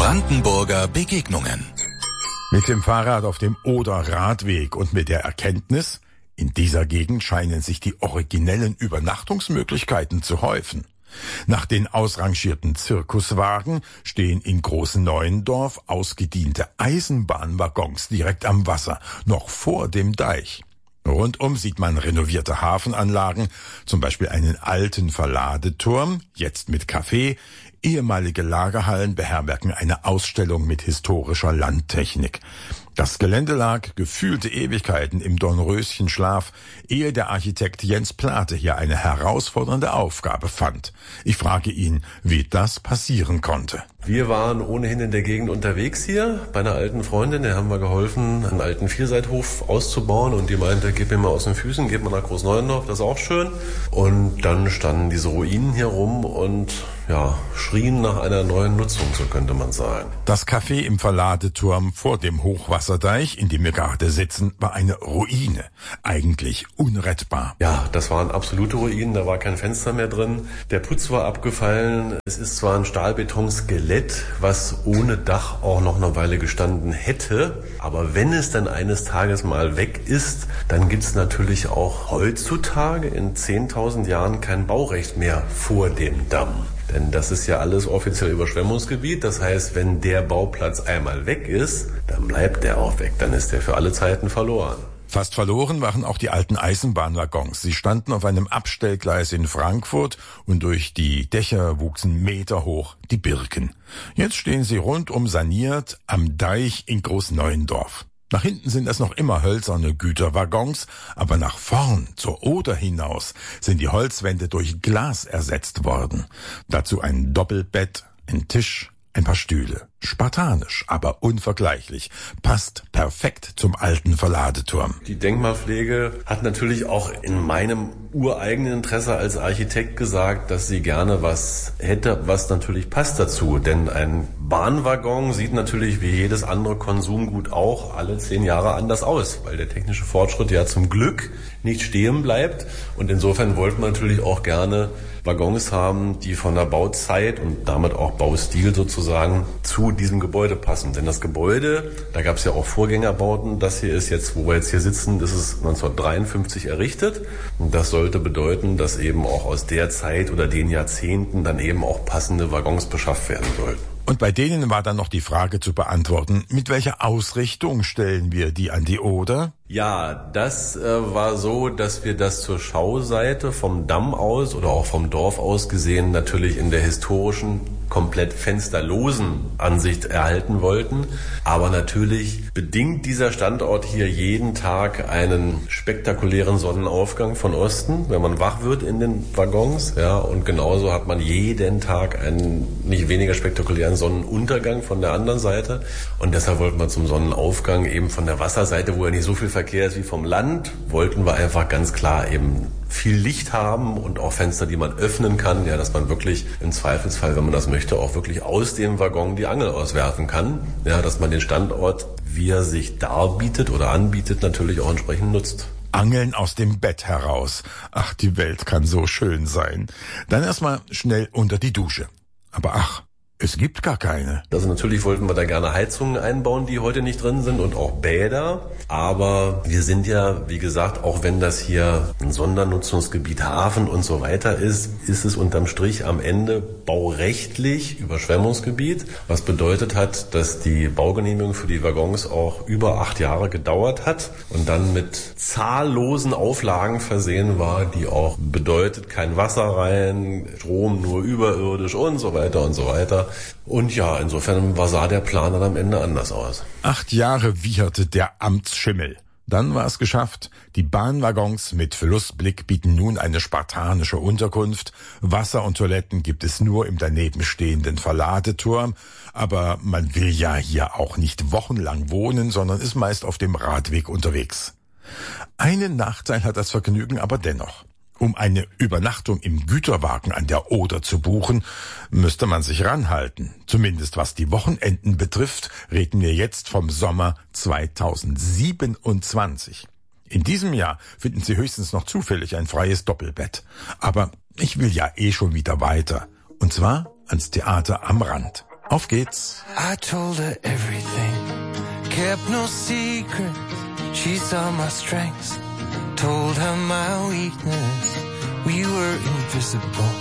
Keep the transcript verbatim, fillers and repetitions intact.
Brandenburger Begegnungen. Mit dem Fahrrad auf dem Oder-Radweg und mit der Erkenntnis, in dieser Gegend scheinen sich die originellen Übernachtungsmöglichkeiten zu häufen. Nach den ausrangierten Zirkuswagen stehen in Groß-Neuendorf ausgediente Eisenbahnwaggons direkt am Wasser, noch vor dem Deich. Rundum sieht man renovierte Hafenanlagen, zum Beispiel einen alten Verladeturm, jetzt mit Café. Ehemalige Lagerhallen beherbergen eine Ausstellung mit historischer Landtechnik. Das Gelände lag gefühlte Ewigkeiten im Dornröschenschlaf, ehe der Architekt Jens Plate hier eine herausfordernde Aufgabe fand. Ich frage ihn, wie das passieren konnte. Wir waren ohnehin in der Gegend unterwegs hier bei einer alten Freundin, der haben wir geholfen, einen alten Vierseithof auszubauen und die meinte, gib mir mal aus den Füßen, gib mal nach Groß-Neuendorf, das ist auch schön. Und dann standen diese Ruinen hier rum und ja, schrien nach einer neuen Nutzung, so könnte man sagen. Das Café im Verladeturm vor dem Hochwasserdeich, in dem wir gerade sitzen, war eine Ruine. Eigentlich unrettbar. Ja, das waren absolute Ruinen, da war kein Fenster mehr drin. Der Putz war abgefallen. Es ist zwar ein Stahlbetonskelett, was ohne Dach auch noch eine Weile gestanden hätte. Aber wenn es dann eines Tages mal weg ist, dann gibt's natürlich auch heutzutage in zehntausend Jahren kein Baurecht mehr vor dem Damm. Denn das ist ja alles offiziell Überschwemmungsgebiet. Das heißt, wenn der Bauplatz einmal weg ist, dann bleibt der auch weg. Dann ist der für alle Zeiten verloren. Fast verloren waren auch die alten Eisenbahnwaggons. Sie standen auf einem Abstellgleis in Frankfurt und durch die Dächer wuchsen meterhoch die Birken. Jetzt stehen sie rundum saniert am Deich in Groß-Neuendorf. Nach hinten sind es noch immer hölzerne Güterwaggons, aber nach vorn, zur Oder hinaus, sind die Holzwände durch Glas ersetzt worden. Dazu ein Doppelbett, ein Tisch, ein paar Stühle. Spartanisch, aber unvergleichlich. Passt perfekt zum alten Verladeturm. Die Denkmalpflege hat natürlich auch in meinem ureigenen Interesse als Architekt gesagt, dass sie gerne was hätte, was natürlich passt dazu. Denn ein Bahnwaggon sieht natürlich wie jedes andere Konsumgut auch alle zehn Jahre anders aus, weil der technische Fortschritt ja zum Glück nicht stehen bleibt. Und insofern wollten wir natürlich auch gerne Waggons haben, die von der Bauzeit und damit auch Baustil sozusagen zu diesem Gebäude passen. Denn das Gebäude, da gab es ja auch Vorgängerbauten, das hier ist jetzt, wo wir jetzt hier sitzen, das ist neunzehnhundertdreiundfünfzig errichtet. Und das sollte bedeuten, dass eben auch aus der Zeit oder den Jahrzehnten dann eben auch passende Waggons beschafft werden sollten. Und bei denen war dann noch die Frage zu beantworten, mit welcher Ausrichtung stellen wir die an die Oder? Ja, das äh, war so, dass wir das zur Schauseite vom Damm aus oder auch vom Dorf aus gesehen natürlich in der historischen, komplett fensterlosen Ansicht erhalten wollten. Aber natürlich bedingt dieser Standort hier jeden Tag einen spektakulären Sonnenaufgang von Osten, wenn man wach wird in den Waggons. Ja, und genauso hat man jeden Tag einen nicht weniger spektakulären Sonnenuntergang von der anderen Seite. Und deshalb wollten wir zum Sonnenaufgang eben von der Wasserseite, wo ja nicht so viel Verkehr ist wie vom Land, wollten wir einfach ganz klar eben viel Licht haben und auch Fenster, die man öffnen kann, ja, dass man wirklich im Zweifelsfall, wenn man das möchte, auch wirklich aus dem Waggon die Angel auswerfen kann, ja, dass man den Standort, wie er sich darbietet oder anbietet, natürlich auch entsprechend nutzt. Angeln aus dem Bett heraus. Ach, die Welt kann so schön sein. Dann erstmal schnell unter die Dusche. Aber ach, es gibt gar keine. Also natürlich wollten wir da gerne Heizungen einbauen, die heute nicht drin sind und auch Bäder. Aber wir sind ja, wie gesagt, auch wenn das hier ein Sondernutzungsgebiet Hafen und so weiter ist, ist es unterm Strich am Ende baurechtlich Überschwemmungsgebiet. Was bedeutet hat, dass die Baugenehmigung für die Waggons auch über acht Jahre gedauert hat und dann mit zahllosen Auflagen versehen war, die auch bedeutet, kein Wasser rein, Strom nur überirdisch und so weiter und so weiter. Und ja, insofern war sah der Plan dann am Ende anders aus. Acht Jahre wieherte der Amtsschimmel. Dann war es geschafft. Die Bahnwaggons mit Flussblick bieten nun eine spartanische Unterkunft. Wasser und Toiletten gibt es nur im daneben stehenden Verladeturm. Aber man will ja hier auch nicht wochenlang wohnen, sondern ist meist auf dem Radweg unterwegs. Einen Nachteil hat das Vergnügen aber dennoch. Um eine Übernachtung im Güterwagen an der Oder zu buchen, müsste man sich ranhalten. Zumindest was die Wochenenden betrifft, reden wir jetzt vom Sommer zweitausendsiebenundzwanzig. In diesem Jahr finden Sie höchstens noch zufällig ein freies Doppelbett. Aber ich will ja eh schon wieder weiter. Und zwar ans Theater am Rand. Auf geht's. I told her everything, kept no secret. She saw my strengths, told her my weakness. We were invisible.